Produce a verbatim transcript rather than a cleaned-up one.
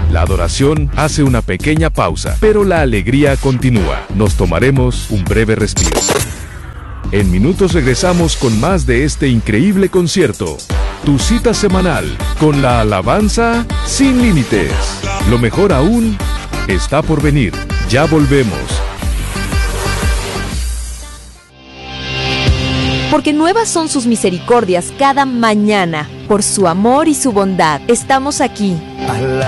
La adoración hace una pequeña pausa, pero la alegría continúa. Nos tomaremos un breve respiro. En minutos regresamos con más de este increíble concierto. Tu cita semanal con la alabanza sin límites. Lo mejor aún está por venir. Ya volvemos. Porque nuevas son sus misericordias cada mañana. Por su amor y su bondad, estamos aquí.